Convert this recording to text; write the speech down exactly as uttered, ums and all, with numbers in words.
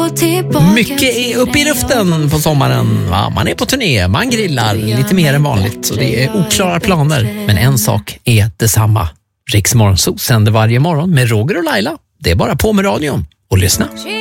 Mycket är uppe i luften på sommaren. Va? Man är på turné, man grillar lite mer än vanligt. Så det är oklara planer. Men en sak är detsamma. Riks Morgonzoo sänder varje morgon med Roger och Laila. Det är bara på med radion och lyssna.